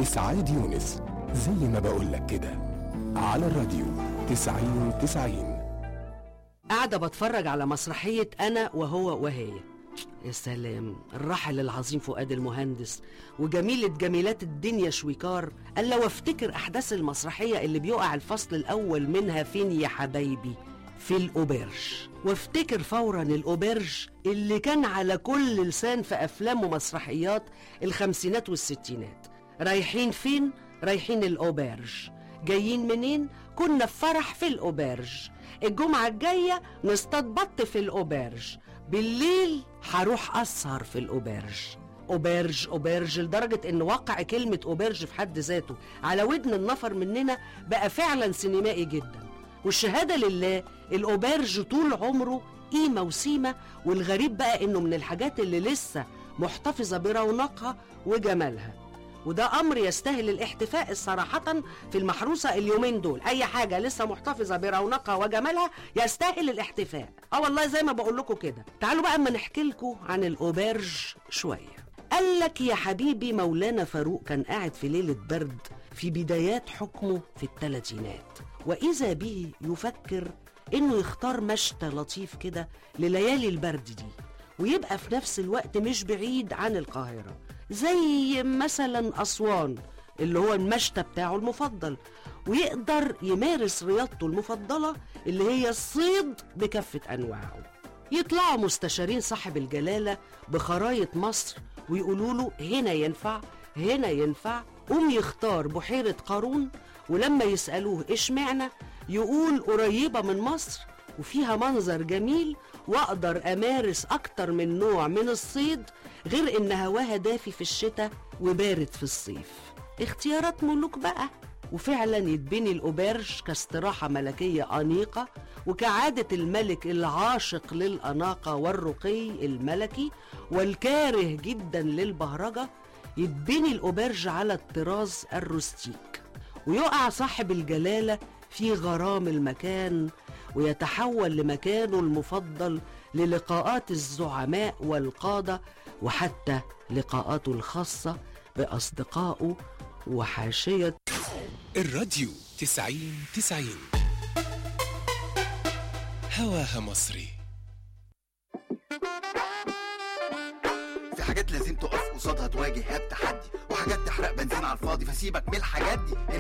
إسعاد يونس، زي ما بقولك كده، على الراديو 90-90. قاعدة بتفرج على مسرحية أنا وهو وهي. يا سلام، الراحل العظيم فؤاد المهندس وجميلة جميلات الدنيا شويكار قال لو افتكر أحداث المسرحية اللي بيقع الفصل الأول منها فين يا حبايبي؟ في الأوبرج. وافتكر فورا الأوبرج اللي كان على كل لسان في أفلام ومسرحيات الخمسينات والستينات. رايحين فين؟ رايحين الأوبرج. جايين منين؟ كنا في فرح في الأوبرج. الجمعة الجاية نصطاد بط في الأوبرج. بالليل هروح أسهر في الأوبرج. أوبرج أوبرج، لدرجة إن وقع كلمة أوبرج في حد ذاته على ودن النفر مننا بقى فعلا سينمائي جدا. والشهادة لله الأوبرج طول عمره قيمة وسيمة، والغريب بقى إنه من الحاجات اللي لسه محتفظة برونقها وجمالها. وده أمر يستاهل الاحتفاء صراحة في المحروسة اليومين دول. أي حاجة لسه محتفظة برونقها وجمالها يستاهل الاحتفاء. والله زي ما بقول لكم كده. تعالوا بقى اما نحكي لكم عن الأوبرج شوية. قال لك يا حبيبي مولانا فاروق كان قاعد في ليلة برد في بدايات حكمه في الثلاثينات، وإذا به يفكر إنه يختار مشتى لطيف كده لليالي البرد دي، ويبقى في نفس الوقت مش بعيد عن القاهرة، زي مثلا أسوان اللي هو المشتى بتاعه المفضل، ويقدر يمارس رياضته المفضلة اللي هي الصيد بكافة أنواعه. يطلعوا مستشارين صاحب الجلالة بخرايط مصر ويقولوا له هنا ينفع هنا ينفع، قوم يختار بحيرة قارون، ولما يسألوه اشمعنى يقول قريبة من مصر وفيها منظر جميل، وأقدر أمارس أكتر من نوع من الصيد، غير إن هواها دافي في الشتاء وبارد في الصيف. اختيارات ملوك بقى. وفعلا يتبني الأوبرج كاستراحة ملكية أنيقة، وكعادة الملك العاشق للأناقة والرقي الملكي والكاره جدا للبهرجة، يتبني الأوبرج على الطراز الروستيك، ويقع صاحب الجلالة في غرام المكان، ويتحول لمكانه المفضل للقاءات الزعماء والقادة، وحتى لقاءاته الخاصة بأصدقائه وحاشية الراديو 90-90، هواها مصري. في حاجات لازم تقف قصادها تواجه التحدي، وحاجات تحرق بنزين على الفاضي، فسيبك من الحاجات دي.